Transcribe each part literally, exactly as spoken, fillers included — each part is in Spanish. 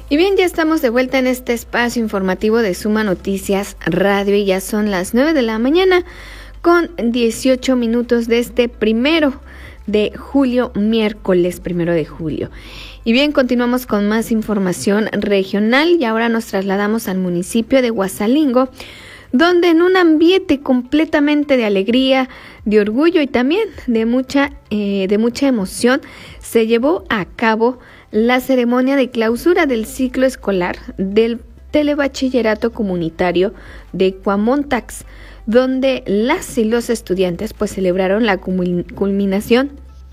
Y bien, ya estamos de vuelta en este espacio informativo de Suma Noticias Radio y ya son las nueve de la mañana con dieciocho minutos de este primero de julio, miércoles primero de julio. Y bien, continuamos con más información regional y ahora nos trasladamos al municipio de Huasalingo, donde en un ambiente completamente de alegría, de orgullo y también de mucha, eh, de mucha emoción, se llevó a cabo la ceremonia de clausura del ciclo escolar del Telebachillerato Comunitario de Cuamontax, donde las y los estudiantes pues celebraron la culminación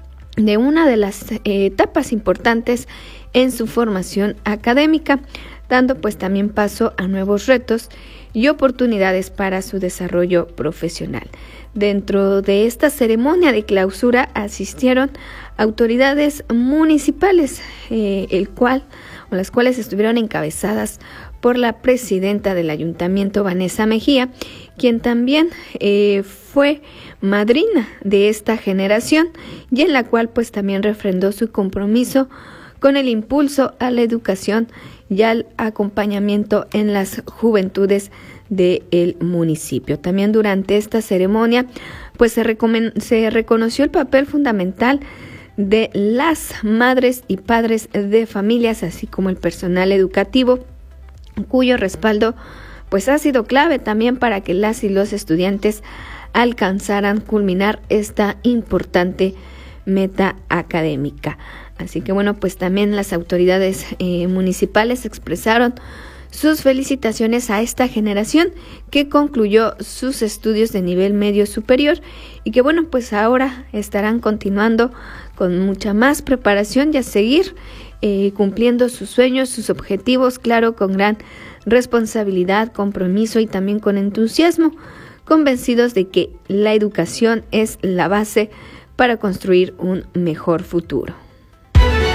de una de las eh, etapas importantes en su formación académica, dando pues también paso a nuevos retos y oportunidades para su desarrollo profesional. Dentro de esta ceremonia de clausura asistieron autoridades municipales, eh, el cual, o las cuales estuvieron encabezadas por la presidenta del ayuntamiento, Vanessa Mejía, quien también eh, fue madrina de esta generación y en la cual pues también refrendó su compromiso con el impulso a la educación y al acompañamiento en las juventudes del municipio. También durante esta ceremonia pues se, recomen- se reconoció el papel fundamental de las madres y padres de familias, así como el personal educativo, cuyo respaldo pues ha sido clave también para que las y los estudiantes alcanzaran culminar esta importante meta académica. Así que bueno, pues también las autoridades eh, municipales expresaron sus felicitaciones a esta generación que concluyó sus estudios de nivel medio superior y que bueno, pues ahora estarán continuando con mucha más preparación y a seguir eh, cumpliendo sus sueños, sus objetivos, claro, con gran responsabilidad, compromiso y también con entusiasmo, convencidos de que la educación es la base para construir un mejor futuro.